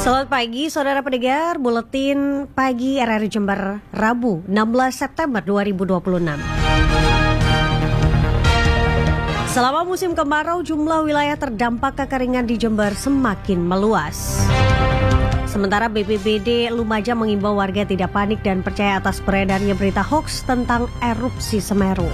Selamat pagi, saudara pendengar. Buletin Pagi RRI Jember, Rabu 16 September 2026. Selama musim kemarau, jumlah wilayah terdampak kekeringan di Jember semakin meluas. Sementara BPBD Lumajang mengimbau warga tidak panik dan percaya atas beredarnya berita hoaks tentang erupsi Semeru.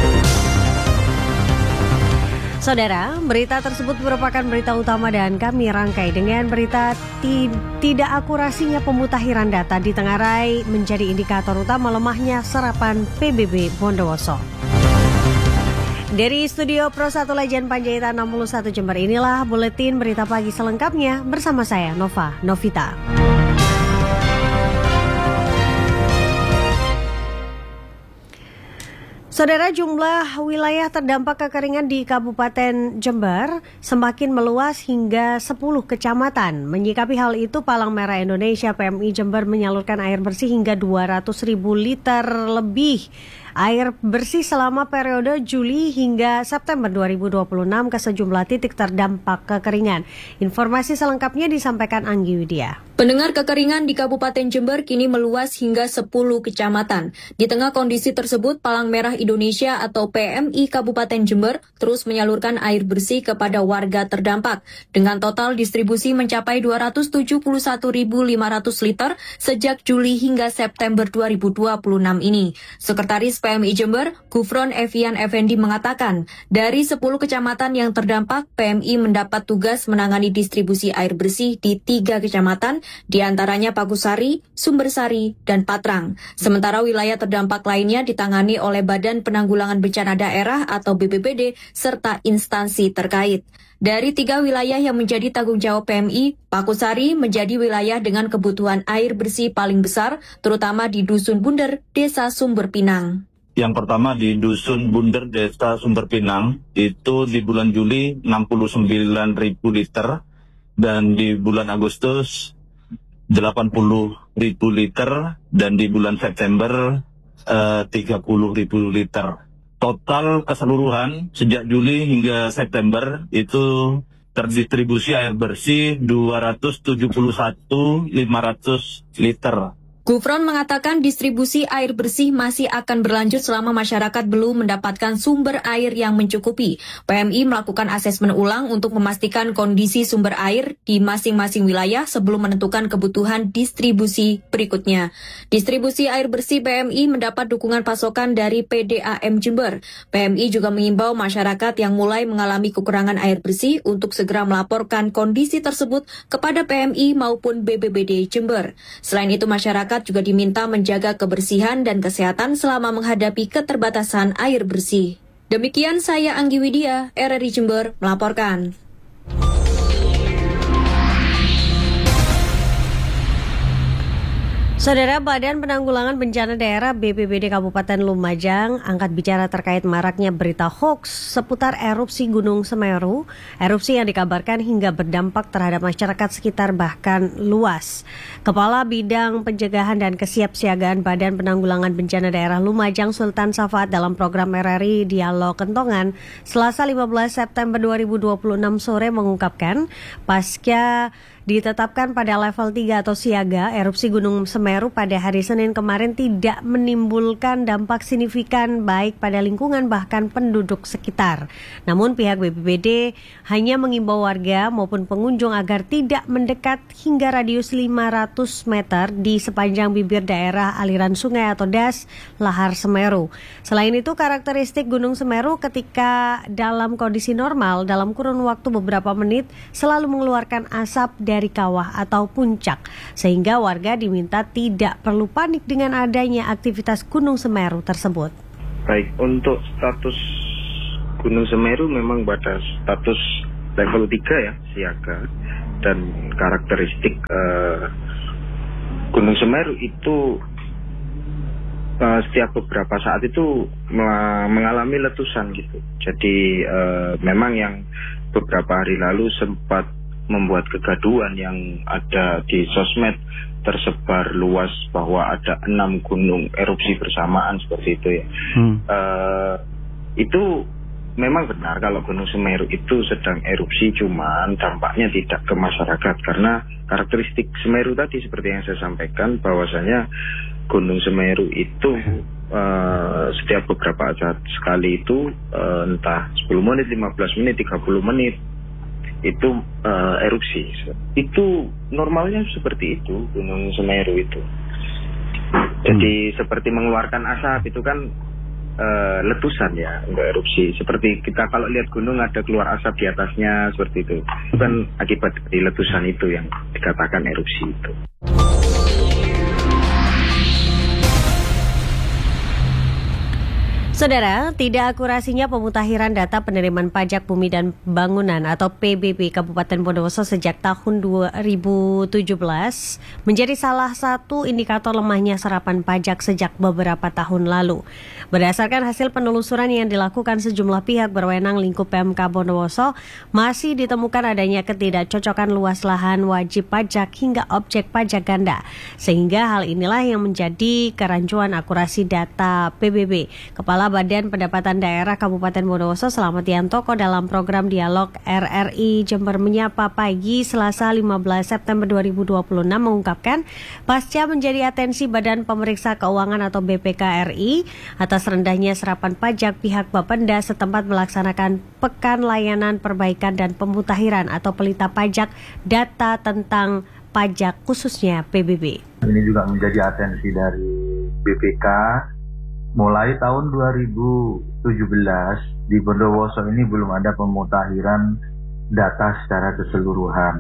Saudara, berita tersebut merupakan berita utama dan kami rangkai dengan berita tidak akurasinya pemutahiran data ditengarai menjadi indikator utama lemahnya serapan PBB Bondowoso. Dari studio Pro 1 Legend Panjaitan 61 Jember, inilah buletin berita pagi selengkapnya bersama saya Nova Novita. Saudara, jumlah wilayah terdampak kekeringan di Kabupaten Jember semakin meluas hingga 10 kecamatan. Menyikapi hal itu, Palang Merah Indonesia PMI Jember menyalurkan air bersih hingga 200.000 liter lebih air bersih selama periode Juli hingga September 2026 ke sejumlah titik terdampak kekeringan. Informasi selengkapnya disampaikan Anggi Widya. Pendengar, kekeringan di Kabupaten Jember kini meluas hingga 10 kecamatan. Di tengah kondisi tersebut, Palang Merah Indonesia atau PMI Kabupaten Jember terus menyalurkan air bersih kepada warga terdampak. Dengan total distribusi mencapai 271.500 liter sejak Juli hingga September 2026 ini. Sekretaris PMI Jember, Gufron Evian Effendi mengatakan, dari 10 kecamatan yang terdampak, PMI mendapat tugas menangani distribusi air bersih di 3 kecamatan, di antaranya Pagusari, Sumbersari, dan Patrang. Sementara wilayah terdampak lainnya ditangani oleh Badan Penanggulangan Bencana Daerah atau BPBD serta instansi terkait. Dari 3 wilayah yang menjadi tanggung jawab PMI, Pagusari menjadi wilayah dengan kebutuhan air bersih paling besar, terutama di Dusun Bunder, Desa Sumber Pinang. Yang pertama di Dusun Bunder, Desa Sumber Pinang, itu di bulan Juli 69.000 liter, dan di bulan Agustus 80.000 liter, dan di bulan September 30.000 liter. Total keseluruhan sejak Juli hingga September itu terdistribusi air bersih 271.500 liter. Gufron mengatakan distribusi air bersih masih akan berlanjut selama masyarakat belum mendapatkan sumber air yang mencukupi. PMI melakukan asesmen ulang untuk memastikan kondisi sumber air di masing-masing wilayah sebelum menentukan kebutuhan distribusi berikutnya. Distribusi air bersih PMI mendapat dukungan pasokan dari PDAM Jember. PMI juga mengimbau masyarakat yang mulai mengalami kekurangan air bersih untuk segera melaporkan kondisi tersebut kepada PMI maupun BPBD Jember. Selain itu, masyarakat juga diminta menjaga kebersihan dan kesehatan selama menghadapi keterbatasan air bersih. Demikian saya Anggi Widya, RRI Jember melaporkan. Saudara, Badan Penanggulangan Bencana Daerah BPBD Kabupaten Lumajang angkat bicara terkait maraknya berita hoaks seputar erupsi Gunung Semeru, erupsi yang dikabarkan hingga berdampak terhadap masyarakat sekitar bahkan luas. Kepala Bidang Pencegahan dan Kesiapsiagaan Badan Penanggulangan Bencana Daerah Lumajang, Sultan Safaat, dalam program RRI Dialog Kentongan Selasa 15 September 2026 sore mengungkapkan, pasca ditetapkan pada level 3 atau siaga, erupsi Gunung Semeru pada hari Senin kemarin tidak menimbulkan dampak signifikan baik pada lingkungan bahkan penduduk sekitar. Namun pihak BPBD hanya mengimbau warga maupun pengunjung agar tidak mendekat hingga radius 500 meter di sepanjang bibir daerah aliran sungai atau das lahar Semeru. Selain itu, karakteristik Gunung Semeru ketika dalam kondisi normal dalam kurun waktu beberapa menit selalu mengeluarkan asap dari kawah atau puncak, sehingga warga diminta tidak perlu panik dengan adanya aktivitas Gunung Semeru tersebut. Baik, untuk status Gunung Semeru memang pada status level 3 ya, siaga, dan karakteristik Gunung Semeru itu setiap beberapa saat itu mengalami letusan gitu. Jadi memang yang beberapa hari lalu sempat membuat kegaduhan yang ada di sosmed, tersebar luas bahwa ada 6 gunung erupsi bersamaan seperti itu ya. Itu memang benar kalau Gunung Semeru itu sedang erupsi, cuman dampaknya tidak ke masyarakat karena karakteristik Semeru tadi seperti yang saya sampaikan bahwasanya Gunung Semeru itu setiap beberapa saat sekali itu entah 10 menit, 15 menit, 30 menit itu erupsi. Itu normalnya seperti itu Gunung Semeru itu. Jadi seperti mengeluarkan asap itu kan letusan ya, enggak erupsi. Seperti kita kalau lihat gunung ada keluar asap di atasnya seperti itu. Itu kan akibat dari letusan itu yang dikatakan erupsi itu. Saudara, tidak akurasinya pemutakhiran data penerimaan pajak bumi dan bangunan atau PBB Kabupaten Bondowoso sejak tahun 2017 menjadi salah satu indikator lemahnya serapan pajak sejak beberapa tahun lalu. Berdasarkan hasil penelusuran yang dilakukan sejumlah pihak berwenang lingkup PMK Bondowoso, masih ditemukan adanya ketidakcocokan luas lahan wajib pajak hingga objek pajak ganda. Sehingga hal inilah yang menjadi kerancuan akurasi data PBB. Kepala Badan Pendapatan Daerah Kabupaten Bondowoso Slamet Yantoko dalam program Dialog RRI Jember Menyapa Pagi Selasa 15 September 2026 mengungkapkan pasca menjadi atensi Badan Pemeriksa Keuangan atau BPK RI atas rendahnya serapan pajak, pihak Bapenda setempat melaksanakan Pekan Layanan Perbaikan dan Pemutakhiran atau Pelita Pajak data tentang pajak khususnya PBB. Ini juga menjadi atensi dari BPK. Mulai tahun 2017 di Bondowoso ini belum ada pemutakhiran data secara keseluruhan.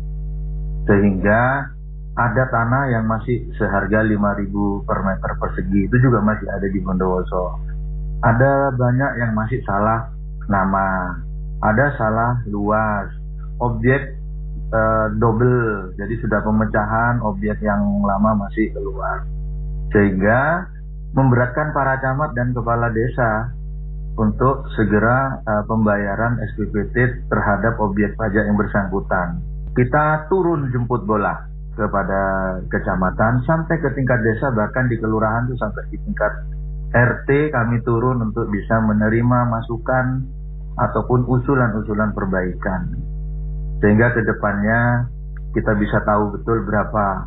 Sehingga ada tanah yang masih seharga 5.000 per meter persegi itu juga masih ada di Bondowoso. Ada banyak yang masih salah nama, ada salah luas, objek double, jadi sudah pemecahan objek yang lama masih keluar. Sehingga memberatkan para camat dan kepala desa untuk segera pembayaran SPPT terhadap objek pajak yang bersangkutan. Kita turun jemput bola kepada kecamatan sampai ke tingkat desa, bahkan di kelurahan itu sampai di tingkat RT kami turun untuk bisa menerima masukan ataupun usulan-usulan perbaikan. Sehingga ke depannya kita bisa tahu betul berapa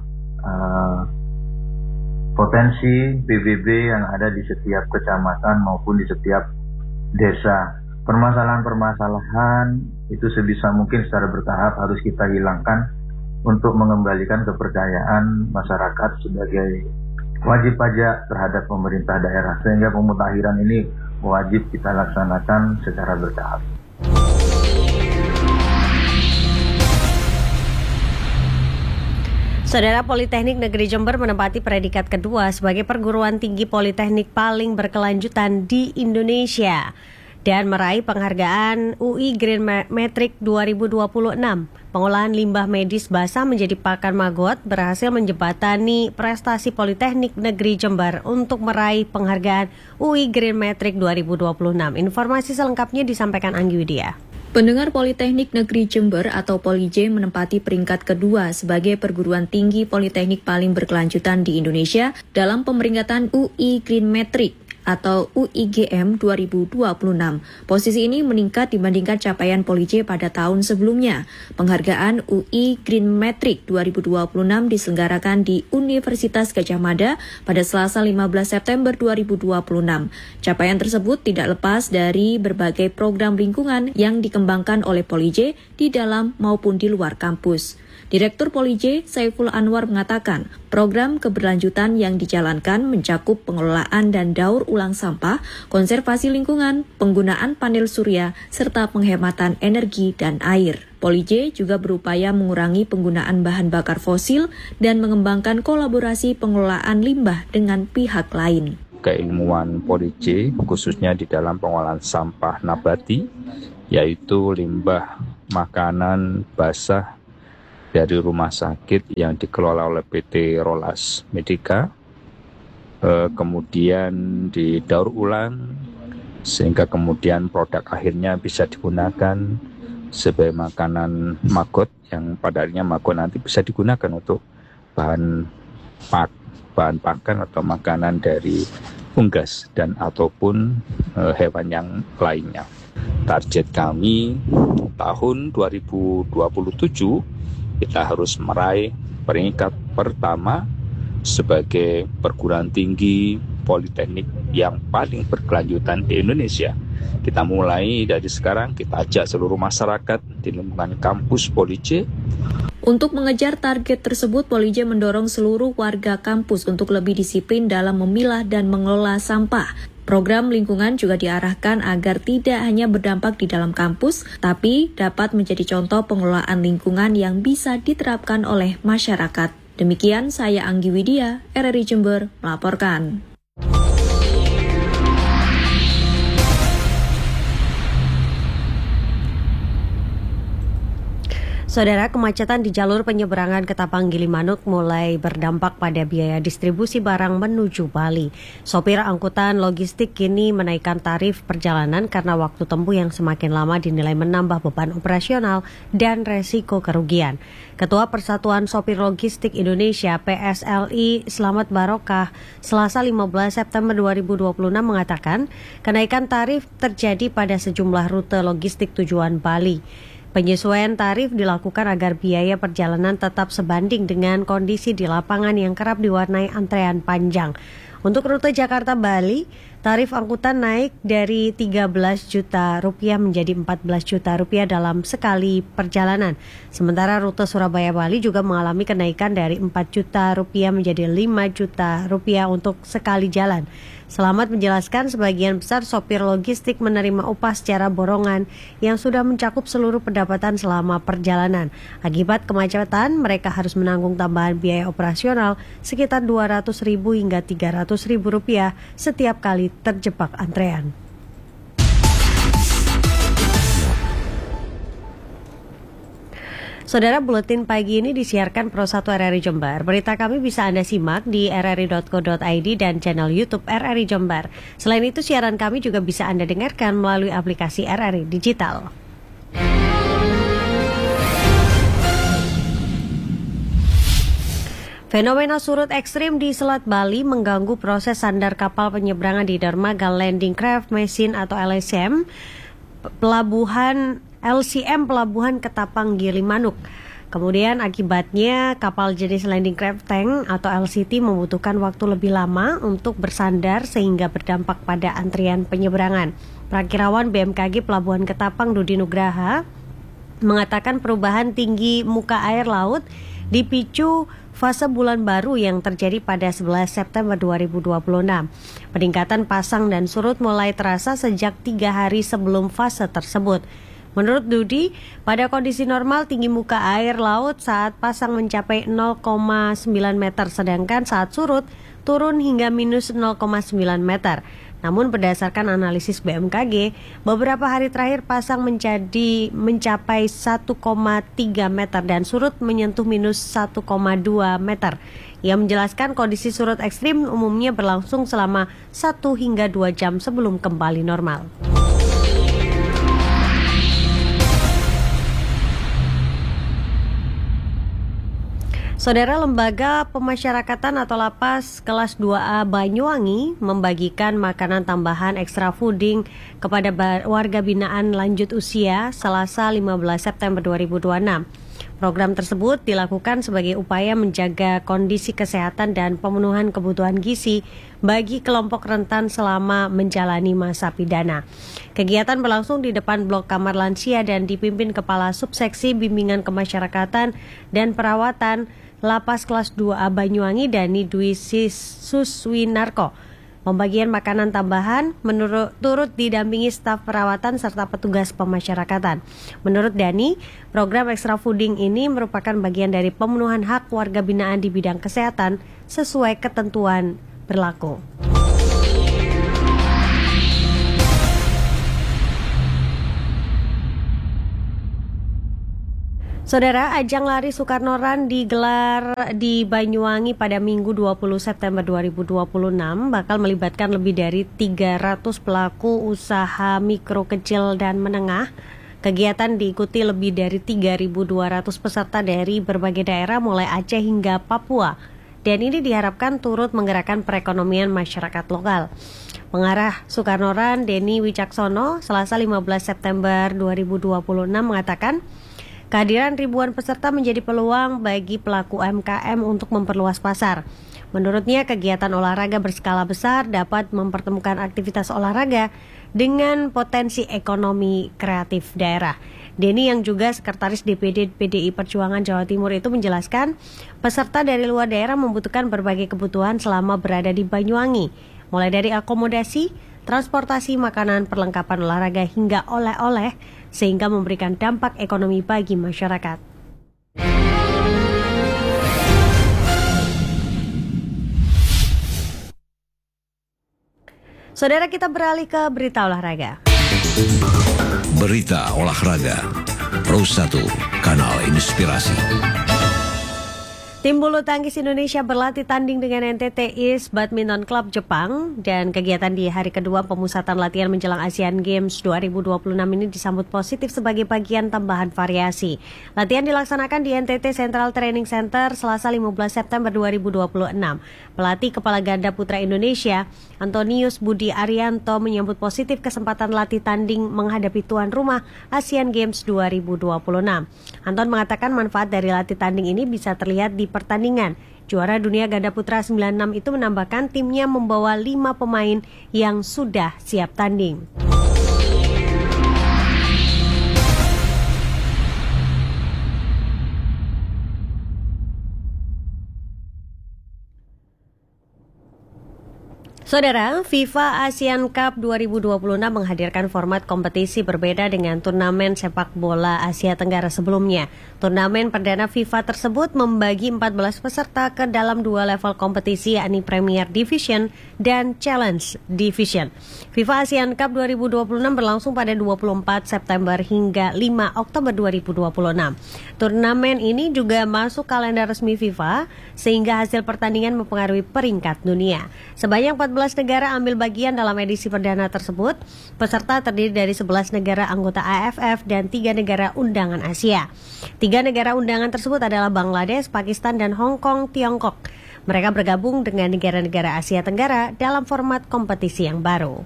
potensi PBB yang ada di setiap kecamatan maupun di setiap desa. Permasalahan-permasalahan itu sebisa mungkin secara bertahap harus kita hilangkan untuk mengembalikan kepercayaan masyarakat sebagai wajib pajak terhadap pemerintah daerah. Sehingga pemutakhiran ini wajib kita laksanakan secara bertahap. Saudara, Politeknik Negeri Jember menempati predikat kedua sebagai perguruan tinggi politeknik paling berkelanjutan di Indonesia dan meraih penghargaan UI Green Metric 2026. Pengolahan limbah medis basah menjadi pakan maggot berhasil menjembatani prestasi Politeknik Negeri Jember untuk meraih penghargaan UI Green Metric 2026. Informasi selengkapnya disampaikan Anggi Widya. Pendengar, Politeknik Negeri Jember atau Polij menempati peringkat kedua sebagai perguruan tinggi politeknik paling berkelanjutan di Indonesia dalam pemeringkatan UI Green Metric atau UIGM 2026. Posisi ini meningkat dibandingkan capaian Polij pada tahun sebelumnya. Penghargaan UI Green Metric 2026 diselenggarakan di Universitas Gadjah Mada pada Selasa 15 September 2026. Capaian tersebut tidak lepas dari berbagai program lingkungan yang dikembangkan oleh Polij di dalam maupun di luar kampus. Direktur Polij, Saiful Anwar mengatakan, program keberlanjutan yang dijalankan mencakup pengelolaan dan daur ulang sampah, konservasi lingkungan, penggunaan panel surya, serta penghematan energi dan air. Polij juga berupaya mengurangi penggunaan bahan bakar fosil dan mengembangkan kolaborasi pengelolaan limbah dengan pihak lain. Keilmuan Polij khususnya di dalam pengolahan sampah nabati, yaitu limbah makanan basah dari rumah sakit yang dikelola oleh PT Rolas Medica, kemudian didaur ulang sehingga kemudian produk akhirnya bisa digunakan sebagai makanan maggot yang pada akhirnya maggot nanti bisa digunakan untuk bahan pakan atau makanan dari unggas dan ataupun hewan yang lainnya. Target kami tahun 2027 kita harus meraih peringkat pertama sebagai perguruan tinggi politeknik yang paling berkelanjutan di Indonesia. Kita mulai dari sekarang, kita ajak seluruh masyarakat di lingkungan kampus Polije. Untuk mengejar target tersebut, Polije mendorong seluruh warga kampus untuk lebih disiplin dalam memilah dan mengelola sampah. Program lingkungan juga diarahkan agar tidak hanya berdampak di dalam kampus, tapi dapat menjadi contoh pengelolaan lingkungan yang bisa diterapkan oleh masyarakat. Demikian saya Anggi Widya, RRI Jember, melaporkan. Saudara, kemacetan di jalur penyeberangan Ketapang Gilimanuk mulai berdampak pada biaya distribusi barang menuju Bali. Sopir angkutan logistik kini menaikkan tarif perjalanan karena waktu tempuh yang semakin lama dinilai menambah beban operasional dan resiko kerugian. Ketua Persatuan Sopir Logistik Indonesia PSLI Slamet Barokah Selasa 15 September 2026 mengatakan kenaikan tarif terjadi pada sejumlah rute logistik tujuan Bali. Penyesuaian tarif dilakukan agar biaya perjalanan tetap sebanding dengan kondisi di lapangan yang kerap diwarnai antrean panjang. Untuk rute Jakarta-Bali, tarif angkutan naik dari 13 juta rupiah menjadi 14 juta rupiah dalam sekali perjalanan. Sementara rute Surabaya-Bali juga mengalami kenaikan dari 4 juta rupiah menjadi 5 juta rupiah untuk sekali jalan. Slamet menjelaskan sebagian besar sopir logistik menerima upah secara borongan yang sudah mencakup seluruh pendapatan selama perjalanan. Akibat kemacetan, mereka harus menanggung tambahan biaya operasional sekitar Rp200.000 hingga Rp300.000 setiap kali terjebak antrean. Saudara, buletin pagi ini disiarkan Pro 1 RRI Jember. Berita kami bisa Anda simak di rri.co.id dan channel YouTube RRI Jember. Selain itu, siaran kami juga bisa Anda dengarkan melalui aplikasi RRI Digital. Fenomena surut ekstrim di Selat Bali mengganggu proses sandar kapal penyeberangan di Dermaga Landing Craft Machine atau LCM, Pelabuhan Ketapang Gilimanuk. Kemudian akibatnya kapal jenis Landing Craft Tank atau LCT membutuhkan waktu lebih lama untuk bersandar sehingga berdampak pada antrian penyeberangan. Prakirawan BMKG Pelabuhan Ketapang Dudi Nugraha mengatakan perubahan tinggi muka air laut dipicu fase bulan baru yang terjadi pada 11 September 2026. Peningkatan pasang dan surut mulai terasa sejak 3 hari sebelum fase tersebut. Menurut Dudi, pada kondisi normal tinggi muka air laut saat pasang mencapai 0,9 meter, sedangkan saat surut turun hingga minus 0,9 meter. Namun berdasarkan analisis BMKG, beberapa hari terakhir pasang mencapai 1,3 meter dan surut menyentuh minus 1,2 meter. Ia menjelaskan kondisi surut ekstrim umumnya berlangsung selama 1 hingga 2 jam sebelum kembali normal. Saudara, Lembaga Pemasyarakatan atau Lapas kelas 2A Banyuwangi membagikan makanan tambahan extra fooding kepada warga binaan lanjut usia Selasa 15 September 2026. Program tersebut dilakukan sebagai upaya menjaga kondisi kesehatan dan pemenuhan kebutuhan gizi bagi kelompok rentan selama menjalani masa pidana. Kegiatan berlangsung di depan blok kamar lansia dan dipimpin Kepala Subseksi Bimbingan Kemasyarakatan dan Perawatan Lapas kelas 2A Banyuwangi Dani Dwi Suswinarko. Pembagian makanan tambahan turut didampingi staf perawatan serta petugas pemasyarakatan. Menurut Dani, program extra fooding ini merupakan bagian dari pemenuhan hak warga binaan di bidang kesehatan sesuai ketentuan berlaku. Saudara, ajang lari Soekarno Run digelar di Banyuwangi pada Minggu 20 September 2026 bakal melibatkan lebih dari 300 pelaku usaha mikro, kecil, dan menengah. Kegiatan diikuti lebih dari 3.200 peserta dari berbagai daerah mulai Aceh hingga Papua. Dan ini diharapkan turut menggerakkan perekonomian masyarakat lokal. Pengarah Soekarno-Ran Denny Wicaksono Selasa 15 September 2026 mengatakan, kehadiran ribuan peserta menjadi peluang bagi pelaku UMKM untuk memperluas pasar. Menurutnya, kegiatan olahraga berskala besar dapat mempertemukan aktivitas olahraga dengan potensi ekonomi kreatif daerah. Denny yang juga sekretaris DPD PDI Perjuangan Jawa Timur itu menjelaskan, peserta dari luar daerah membutuhkan berbagai kebutuhan selama berada di Banyuwangi, mulai dari akomodasi, transportasi, makanan, perlengkapan olahraga hingga oleh-oleh, sehingga memberikan dampak ekonomi bagi masyarakat. Saudara, kita beralih ke berita olahraga. Berita olahraga, Pro 1, Kanal Inspirasi. Tim bulu tangkis Indonesia berlatih tanding dengan NTT East Badminton Club Jepang, dan kegiatan di hari kedua pemusatan latihan menjelang Asian Games 2026 ini disambut positif sebagai bagian tambahan variasi. Latihan dilaksanakan di NTT Central Training Center Selasa 15 September 2026. Pelatih kepala ganda putra Indonesia, Antonius Budi Arianto, menyambut positif kesempatan latih tanding menghadapi tuan rumah Asian Games 2026. Anton mengatakan manfaat dari latih tanding ini bisa terlihat di pertandingan. Juara dunia ganda putra 96 itu menambahkan timnya membawa 5 pemain yang sudah siap tanding. Saudara, FIFA Asian Cup 2026 menghadirkan format kompetisi berbeda dengan turnamen sepak bola Asia Tenggara sebelumnya. Turnamen perdana FIFA tersebut membagi 14 peserta ke dalam 2 level kompetisi, yakni Premier Division dan Challenge Division. FIFA Asian Cup 2026 berlangsung pada 24 September hingga 5 Oktober 2026. Turnamen ini juga masuk kalender resmi FIFA, sehingga hasil pertandingan mempengaruhi peringkat dunia. Sebanyak 14 negara ambil bagian dalam edisi perdana tersebut. Peserta terdiri dari 11 negara anggota AFF dan 3 negara undangan Asia. 3 negara undangan tersebut adalah Bangladesh, Pakistan, dan Hong Kong, Tiongkok. Mereka bergabung dengan negara-negara Asia Tenggara dalam format kompetisi yang baru.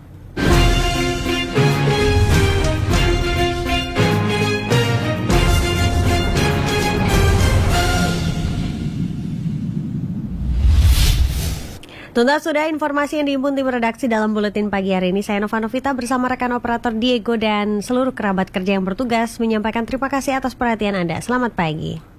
Tuntas sudah informasi yang dihimpun tim redaksi dalam buletin pagi hari ini. Saya Nova Novita bersama rekan operator Diego dan seluruh kerabat kerja yang bertugas menyampaikan terima kasih atas perhatian Anda. Selamat pagi.